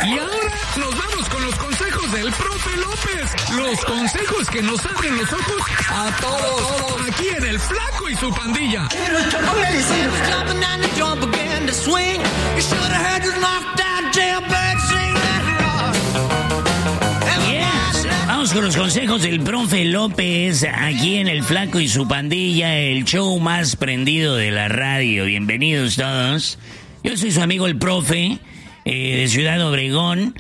Y ahora nos vamos con los consejos del profe López. Los consejos que nos abren los ojos a todos. Aquí en El Flaco y su pandilla. Vamos con los consejos del profe López, aquí en El Flaco y su pandilla, el show más prendido de la radio. Bienvenidos todos. Yo soy su amigo el profe, de Ciudad Obregón.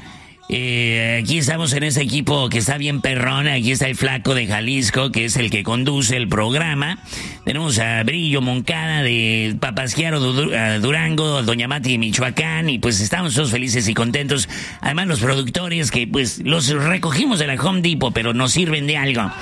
Aquí estamos en este equipo que está bien perrón. Aquí está el Flaco de Jalisco, que es el que conduce el programa. Tenemos a Brillo Moncada de Papasquiaro, Durango, a Doña Mati de Michoacán, y pues estamos todos felices y contentos. Además los productores que pues los recogimos de la Home Depot, pero nos sirven de algo.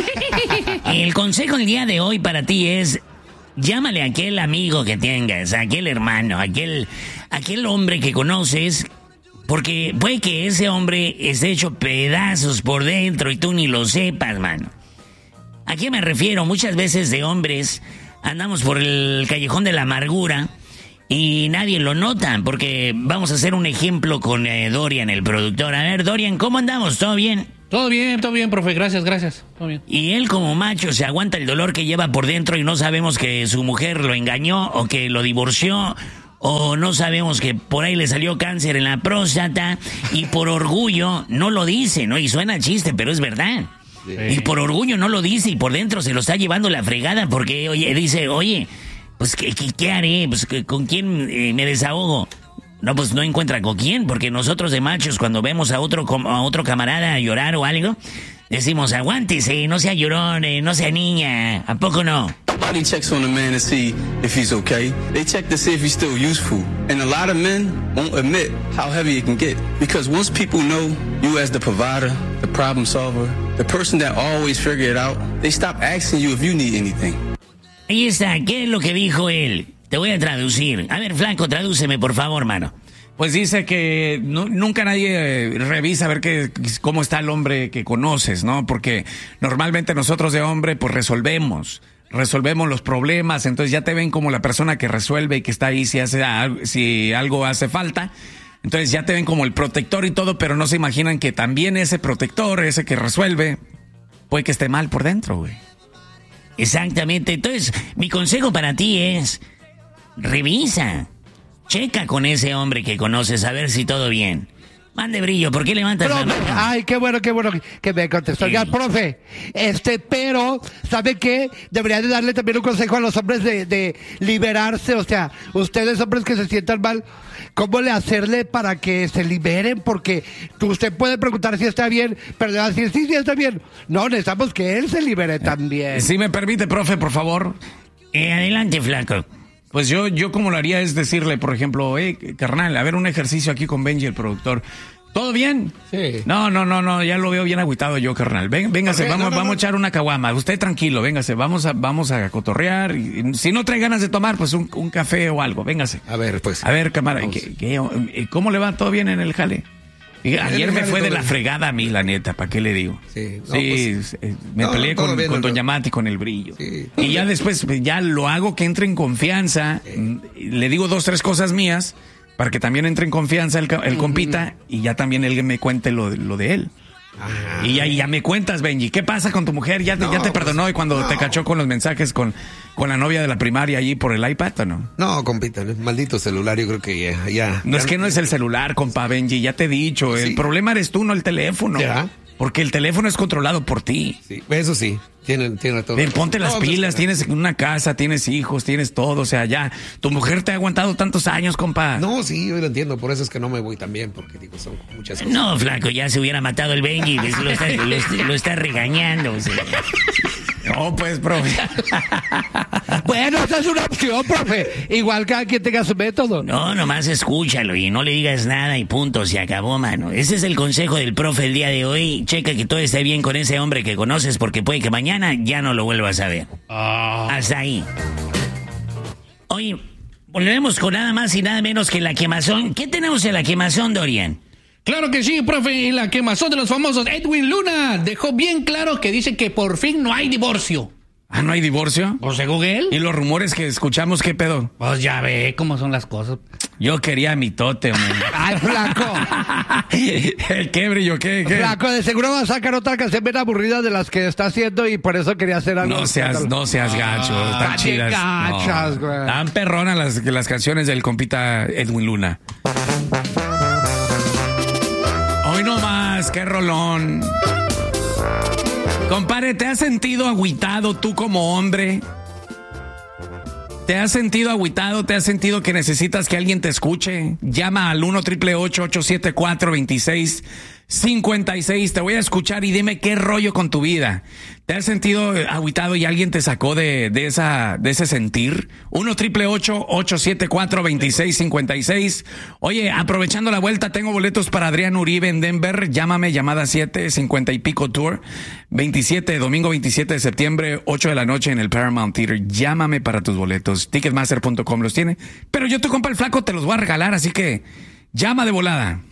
El consejo del día de hoy para ti es: llámale a aquel amigo que tengas, a aquel hermano, a aquel hombre que conoces, porque puede que ese hombre esté hecho pedazos por dentro y tú ni lo sepas, mano. ¿A qué me refiero? Muchas veces de hombres andamos por el callejón de la amargura y nadie lo nota, porque vamos a hacer un ejemplo con Dorian, el productor. A ver, Dorian, ¿cómo andamos? ¿Todo bien? Todo bien, profe, gracias, todo bien. Y él como macho se aguanta el dolor que lleva por dentro y no sabemos que su mujer lo engañó o que lo divorció, o no sabemos que por ahí le salió cáncer en la próstata, y por orgullo no lo dice, ¿no? Y suena chiste, pero es verdad. Sí. Y por orgullo no lo dice y por dentro se lo está llevando la fregada porque dice, pues ¿qué haré? Pues ¿con quién me desahogo? No, pues no encuentra con quién, porque nosotros de machos cuando vemos a otro camarada llorar o algo, decimos, aguántese, no sea llorón, no sea niña, ¿a poco no? Nobody checks on a man to see if he's okay. They check to see if he's still useful. And a lot of men won't admit how heavy it can get. Because once people know you as the provider, the problem solver, the person that always figure it out, they stop asking you if you need anything. Ahí está, ¿qué es lo que dijo él? Te voy a traducir. A ver, Flaco, tradúceme, por favor, mano. Pues dice que nunca nadie revisa a ver cómo está el hombre que conoces, ¿no? Porque normalmente nosotros de hombre, pues resolvemos los problemas, entonces ya te ven como la persona que resuelve y que está ahí si algo hace falta. Entonces ya te ven como el protector y todo, pero no se imaginan que también ese protector, ese que resuelve, puede que esté mal por dentro, güey. Exactamente. Entonces, mi consejo para ti es: revisa, checa con ese hombre que conoces a ver si todo bien. Mande, Brillo, ¿por qué levantas la mano? Ay, qué bueno que me contestó. Oiga, profe, pero, ¿sabe qué? Debería de darle también un consejo a los hombres de liberarse. O sea, ustedes hombres que se sientan mal, ¿cómo le hacerle para que se liberen? Porque usted puede preguntar si está bien, pero le va a decir, sí, está bien. No, necesitamos que él se libere también. Si me permite, profe, por favor. Adelante, Flaco. Pues yo como lo haría es decirle, por ejemplo, carnal, a ver un ejercicio aquí con Benji, el productor. ¿Todo bien? Sí. No, ya lo veo bien agüitado yo, carnal. Véngase, vamos a echar una caguama. Usted tranquilo, véngase, vamos a cotorrear. Y si no trae ganas de tomar, pues un café o algo, véngase. A ver, pues. A ver, camarada, ¿cómo le va? ¿Todo bien en el jale? Ayer me fue de la fregada a mí, la neta, ¿para qué le digo? Sí, me peleé con Doña Mati, con el Brillo. Sí. Y ya después, ya lo hago que entre en confianza, le digo 2, 3 cosas mías, para que también entre en confianza el compita, y ya también él me cuente lo de él. Ajá. Y ya me cuentas, Benji, ¿qué pasa con tu mujer? ¿Ya te perdonó y cuando te cachó con los mensajes con la novia de la primaria allí por el iPad o no? No, compita, maldito celular, yo creo que ya. No, es que no es el celular, compa Benji, ya te he dicho, sí. El problema eres tú, no el teléfono. ¿Ya? Porque el teléfono es controlado por ti. Sí, eso sí, tiene todo. Ponte las pilas, tienes una casa, tienes hijos, tienes todo, o sea, ya. Tu mujer te ha aguantado tantos años, compa. No, sí, yo lo entiendo, por eso es que no me voy tan bien, porque digo, son muchas cosas. No, Flaco, ya se hubiera matado el Benji, lo está regañando. O sea. No, pues, profe. Bueno, esa es una opción, profe. Igual cada quien tenga su método. No, nomás escúchalo y no le digas nada y punto, se acabó, mano. Ese es el consejo del profe el día de hoy. Checa que todo esté bien con ese hombre que conoces, porque puede que mañana ya no lo vuelvas a ver. Hasta ahí. Hoy volvemos con nada más y nada menos que la quemazón. ¿Qué tenemos en la quemazón, Dorian? Claro que sí, profe. En la quemazón de los famosos, Edwin Luna dejó bien claro que dice que por fin no hay divorcio. Ah, ¿no hay divorcio? Pues según él. ¿Y los rumores que escuchamos, qué pedo? Pues ya ve cómo son las cosas. Yo quería mi tote, hombre. Ay, flaco. ¿Qué brillo? ¿Qué? Flaco, de seguro va a sacar otra canción bien aburrida de las que está haciendo y por eso quería hacer algo. No seas gacho. Están chidas. Gachas, güey. Están perronas las canciones del compita Edwin Luna. Hoy no más, qué rolón. Compadre, ¿te has sentido agüitado tú como hombre? ¿Te has sentido agüitado? ¿Te has sentido que necesitas que alguien te escuche? Llama al 1-888-874-2656. Te voy a escuchar y dime qué rollo con tu vida. ¿Te has sentido agüitado y alguien te sacó de ese sentir? 1-888-874-2656. Oye, aprovechando la vuelta, tengo boletos para Adrián Uribe en Denver. Llámame, llamada 750 y pico tour. Domingo 27 de septiembre, 8 de la noche en el Paramount Theater. Llámame para tus boletos. Ticketmaster.com los tiene. Pero yo, tu compa el flaco, te los voy a regalar, así que llama de volada.